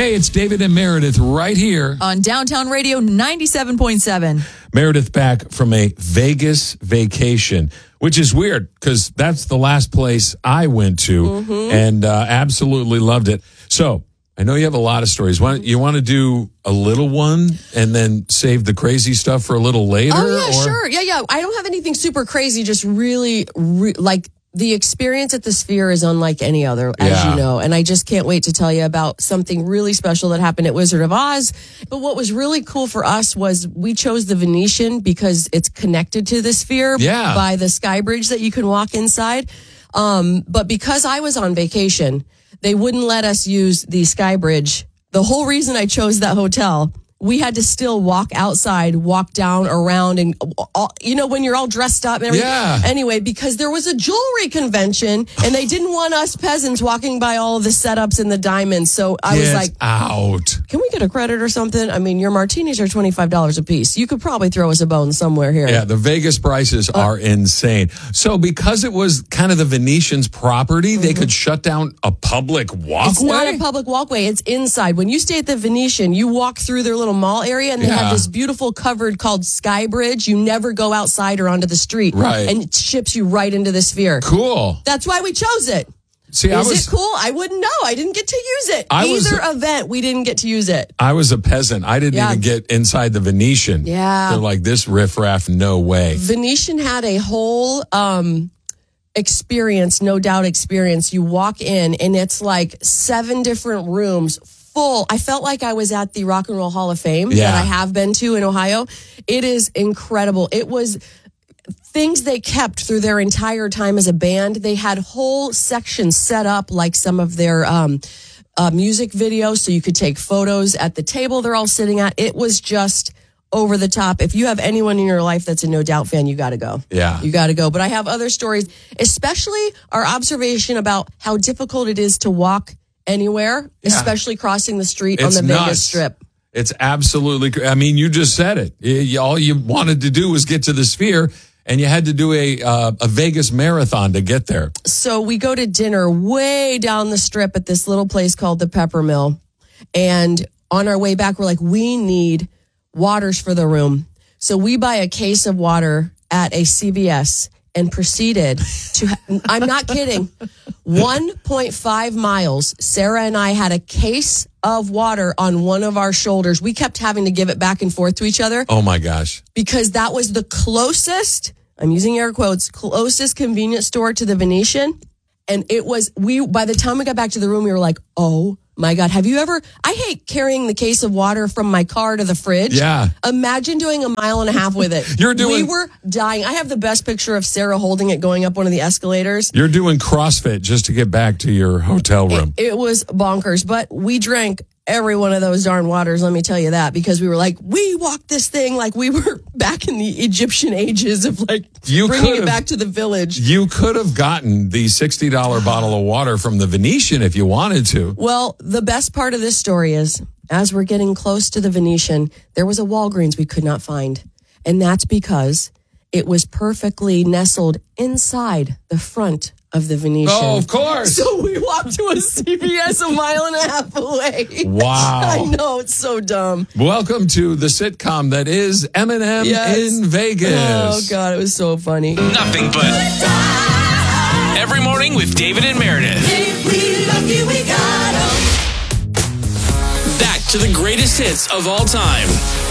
Hey, it's David and Meredith right here on Downtown Radio 97.7. Meredith back from a Vegas vacation, which is weird because that's the last place I went to and absolutely loved it. So I know you have a lot of stories. You want to do a little one and then save the crazy stuff for a little later? Oh, yeah, sure. Yeah. I don't have anything super crazy, just really like the experience at the Sphere is unlike any other, as you know. And I just can't wait to tell you about something really special that happened at Wizard of Oz. But what was really cool for us was we chose the Venetian because it's connected to the Sphere by the sky bridge that you can walk inside. But because I was on vacation, they wouldn't let us use the sky bridge. The whole reason I chose that hotel, we had to still walk outside, walk down around, and when you're all dressed up and everything. Yeah. Anyway, because there was a jewelry convention and they didn't want us peasants walking by all of the setups and the diamonds. So I was like, out. Can we get a credit or something? I mean, your martinis are $25 a piece. You could probably throw us a bone somewhere here. Yeah, the Vegas prices are insane. So because it was kind of the Venetian's property, they could shut down a public walkway? It's not a public walkway. It's inside. When you stay at the Venetian, you walk through their little mall area and they have this beautiful covered called Sky Bridge. You never go outside or onto the street. Right. And it ships you right into the Sphere. Cool. That's why we chose it. See, Is it cool? I wouldn't know. I didn't get to use it. Either event, we didn't get to use it. I was a peasant. I didn't even get inside the Venetian. Yeah. They're like, this riffraff, no way. Venetian had a whole experience, no doubt experience. You walk in and it's like 7 different rooms full. I felt like I was at the Rock and Roll Hall of Fame that I have been to in Ohio. It is incredible. It was things they kept through their entire time as a band. They had whole sections set up like some of their music videos so you could take photos at the table they're all sitting at. It was just over the top. If you have anyone in your life that's a No Doubt fan, you got to go. Yeah. You got to go. But I have other stories, especially our observation about how difficult it is to walk anywhere, especially crossing the street on the Vegas Strip. It's absolutely, I mean, you just said it. All you wanted to do was get to the Sphere, and you had to do a Vegas marathon to get there. So we go to dinner way down the Strip at this little place called the Peppermill. And on our way back, we're like, we need waters for the room. So we buy a case of water at a CVS and proceeded to, I'm not kidding, 1.5 miles. Sarah and I had a case of water on one of our shoulders. We kept having to give it back and forth to each other. Oh my gosh. Because that was the closest, I'm using air quotes, closest convenience store to the Venetian. And it was, by the time we got back to the room, we were like, oh my God, have you ever, I hate carrying the case of water from my car to the fridge. Yeah. Imagine doing a mile and a half with it. We were dying. I have the best picture of Sarah holding it going up one of the escalators. You're doing CrossFit just to get back to your hotel room. It was bonkers, but we drank every one of those darn waters, let me tell you that, because we were like, we walked this thing like we were back in the Egyptian ages of like bringing it back to the village. You could have gotten the $60 bottle of water from the Venetian if you wanted to. Well, the best part of this story is, as we're getting close to the Venetian, there was a Walgreens we could not find. And that's because it was perfectly nestled inside the front of the Venetian. Oh, of course. So we walked to a CVS a mile and a half away. Wow. I know, it's so dumb. Welcome to the sitcom that is M&M in Vegas. Oh, God, it was so funny. Nothing but Every Morning with David and Meredith. We love you, we got 'em. Back to the greatest hits of all time.